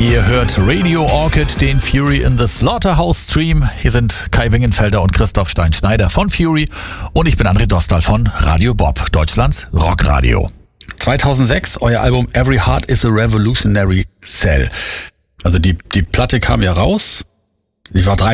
Ihr hört Radio Orchid, den Fury in the Slaughterhouse Stream. Hier sind Kai Wingenfelder und Christoph Stein-Schneider von Fury und ich bin André Dostal von Radio Bob, Deutschlands Rockradio. 2006, euer Album Every Heart is a Revolutionary Cell. Also die Platte kam ja raus. Die war